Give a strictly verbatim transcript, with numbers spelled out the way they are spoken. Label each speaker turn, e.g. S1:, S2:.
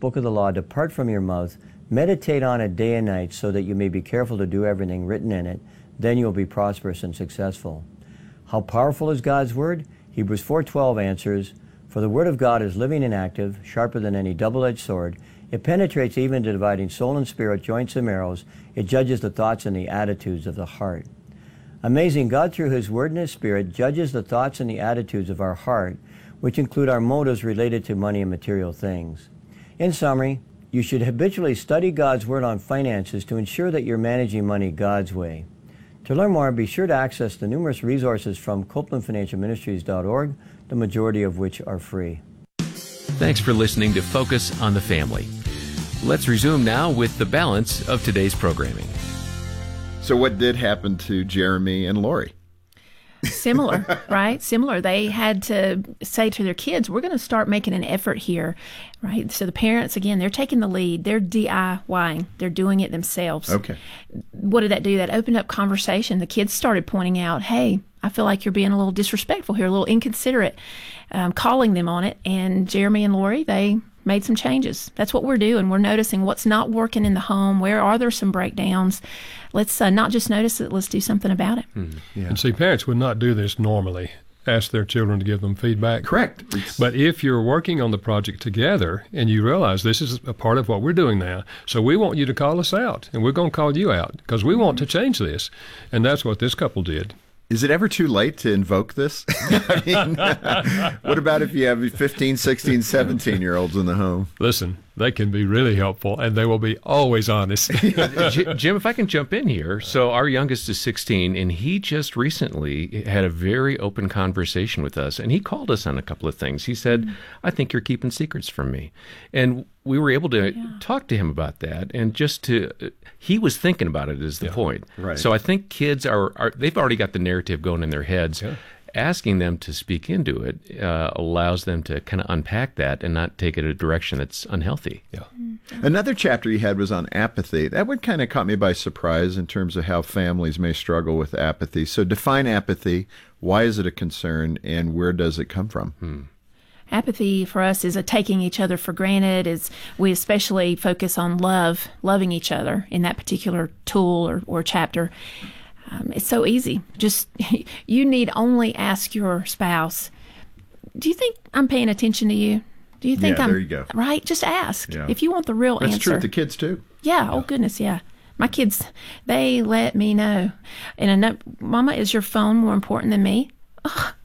S1: book of the law depart from your mouth. Meditate on it day and night so that you may be careful to do everything written in it. Then you will be prosperous and successful. How powerful is God's Word? Hebrews four twelve answers, for the Word of God is living and active, sharper than any double-edged sword. It penetrates even to dividing soul and spirit, joints and marrows. It judges the thoughts and the attitudes of the heart. Amazing, God through His Word and His Spirit judges the thoughts and the attitudes of our heart, which include our motives related to money and material things. In summary, you should habitually study God's Word on finances to ensure that you're managing money God's way. To learn more, be sure to access the numerous resources from Copeland Financial Ministries dot org, the majority of which are free.
S2: Thanks for listening to Focus on the Family. Let's resume now with the balance of today's programming.
S3: So what did happen to Jeremy and Lori?
S4: Similar, right? Similar. They had to say to their kids, we're going to start making an effort here, right? So the parents, again, they're taking the lead. They're DIYing. They're doing it themselves.
S3: Okay.
S4: What did that do? That opened up conversation. The kids started pointing out, hey, I feel like you're being a little disrespectful here, a little inconsiderate, um, calling them on it. And Jeremy and Lori, they made some changes. That's what we're doing. We're noticing what's not working in the home. Where are there some breakdowns? Let's uh, not just notice it, let's do something about it.
S5: Mm, yeah. And see, parents would not do this normally, ask their children to give them feedback.
S3: Correct.
S5: But if you're working on the project together and you realize this is a part of what we're doing now, so we want you to call us out, and we're going to call you out because we want to change this. And that's what this couple did.
S3: Is it ever too late to invoke this? I mean, what about if you have fifteen, sixteen, seventeen-year-olds in the home?
S5: Listen, they can be really helpful, and they will be always honest.
S2: Jim, if I can jump in here. So our youngest is sixteen, and he just recently had a very open conversation with us, and he called us on a couple of things. He said, mm-hmm. I think you're keeping secrets from me. And we were able to yeah. talk to him about that, and just to, he was thinking about it is the yeah, point.
S3: Right.
S2: So I think kids are, are, they've already got the narrative going in their heads. Yeah. Asking them to speak into it uh, allows them to kind of unpack that and not take it a direction that's unhealthy.
S5: Yeah.
S4: Mm-hmm.
S3: Another chapter you had was on apathy. That one kind of caught me by surprise in terms of how families may struggle with apathy. So define apathy. Why is it a concern, and where does it come from?
S2: Hmm.
S4: Apathy for us is a taking each other for granted. Is we especially focus on love, loving each other in that particular tool or, or chapter. Um, it's so easy. Just you need only ask your spouse, do you think I'm paying attention to you? Do you think
S3: yeah,
S4: I'm
S3: there you go.
S4: Right? Just ask.
S3: Yeah.
S4: If you want the real
S3: That's
S4: answer.
S3: That's true with the kids too.
S4: Yeah, yeah. Oh goodness, yeah. My kids, they let me know. And a, Mama, is your phone more important than me? Ugh,